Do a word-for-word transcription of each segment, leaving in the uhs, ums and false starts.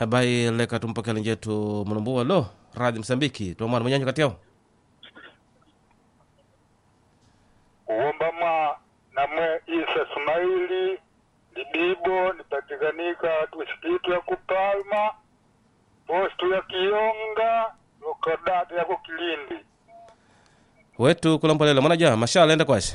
Bai leka tumpaka lenjetu mnumbua lo Radio Msambiki to mwana mwenyanyo kati yao. Uomba ma na mwe Isa Sumaili Libibo nipatikanika tusikitu ya Kupalma postu ya Kionga Lokodati ya Kilindi. Wetu kulambolela mwana ja mashala enda kwashe.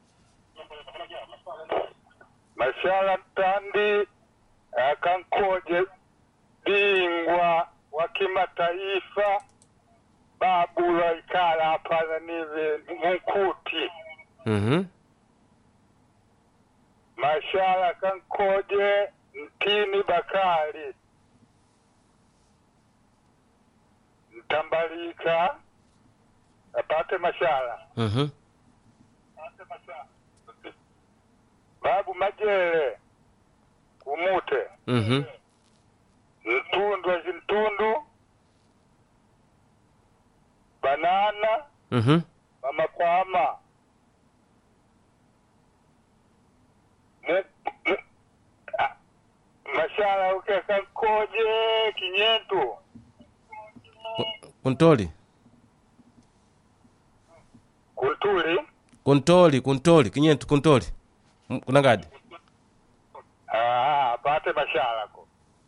Mashala Tandi akankoje bingwa wa kimataifa Babu Laikala hapa nive Mkuti. Mhm. Mashala kankoje Mtini Bakari Mtambalika apate mashala. Mhm. Babu Majele Kumute. Mhm. Mtundu wa Zintundu Banana. Mhm. Mama Kwama Mashala ukeka koje Kinyentu Kuntoli. Kuntuli Kuntoli, kuntoli, kinyentu kuntoli. Kuna gadi? Ah, pate mashala ko.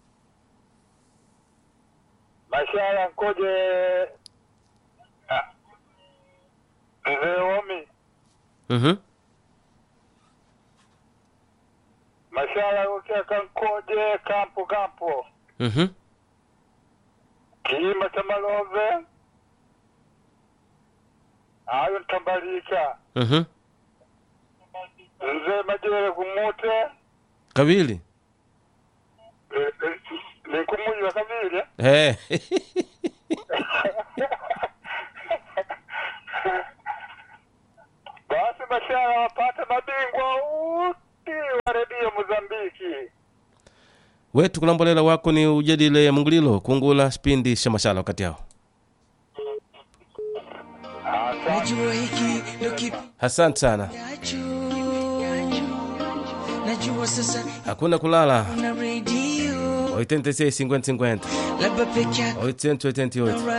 Mashala koje ah. Nzeomi. Mhm. Mashala ukeka koje kampo kampo. Mhm. Kilima cha Malove. Ayo Tambalika. Mhm. Nze Majele Kumute. Kabili. Ni kumuja Kabili. Eh. Basi mashala wapate mabingwa uti wa redio Mozambiki. Wetu kulambolela wako ni ujadile ya mungulilo kungula spindi sha mashala wakati yao. Najua hiki ndo kipi Asante sana. najua sasa Hakuna kulala. na radio oitenta e seis cinquenta cinquenta labda peke yako oitocentos e oitenta e oito